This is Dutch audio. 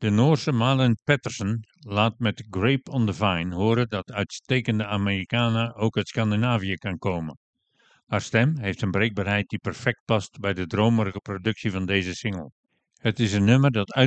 De Noorse Malin Pettersen laat met Grape on the Vine horen dat uitstekende Americana ook uit Scandinavië kan komen. Haar stem heeft een breekbaarheid die perfect past bij de dromerige productie van deze single. Het is een nummer dat